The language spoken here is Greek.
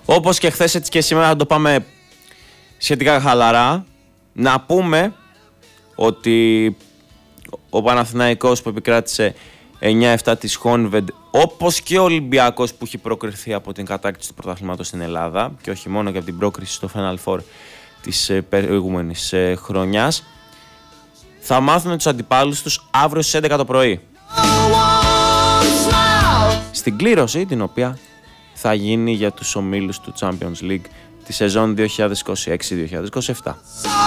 Όπως και χθες, έτσι και σήμερα θα το πάμε σχετικά χαλαρά. Να πούμε ότι ο Παναθηναϊκός που επικράτησε 9-7 της Χόνβεντ, όπως και ο Ολυμπιακός που έχει προκριθεί από την κατάκτηση του πρωταθλήματος στην Ελλάδα και όχι μόνο και από την πρόκριση στο Final Four της προηγούμενης χρονιάς, θα μάθουν τους αντιπάλους τους αύριο στις 11 το πρωί. Στην κλήρωση την οποία θα γίνει για τους ομίλους του Champions League τη σεζόν 2026-2027.